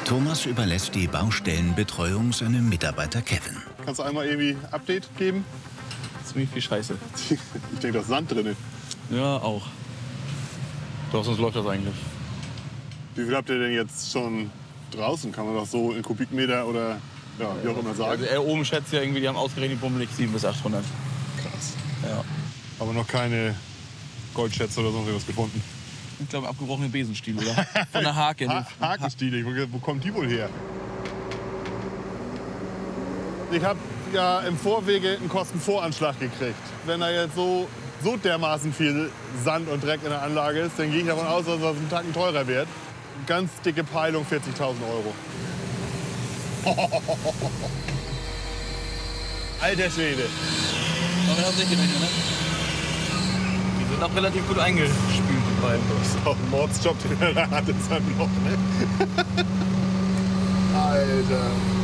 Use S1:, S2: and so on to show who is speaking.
S1: Thomas überlässt die Baustellenbetreuung seinem Mitarbeiter Kevin.
S2: Kannst du einmal irgendwie Update geben?
S3: Ziemlich viel Scheiße.
S2: Ich denke, da ist Sand drin.
S3: Ja, auch. Doch, sonst läuft das eigentlich.
S2: Wie viel habt ihr denn jetzt schon draußen? Kann man das so in Kubikmeter oder ja, wie auch immer sagen?
S3: Also er oben schätzt ja irgendwie, die haben ausgerechnet bummelig 700 bis 800.
S2: Krass.
S3: Ja.
S2: Aber noch keine Goldschätze oder sonst was gefunden.
S3: Ich glaube, abgebrochene Besenstiel, oder? Von der Hake.
S2: Hakenstiele, wo kommt die wohl her? Ich habe ja im Vorwege einen Kostenvoranschlag gekriegt. Wenn da jetzt so dermaßen viel Sand und Dreck in der Anlage ist, dann gehe ich davon aus, dass das einen Tacken teurer wird. Ganz dicke Peilung, 40.000 Euro. Alter Schwede.
S3: Aber das nicht gerechnet, ne? Die sind auch relativ gut eingespült, die beiden.
S2: Das ist auch ein Mordsjob, den er da hat in seinem Loch. Ne? Alter.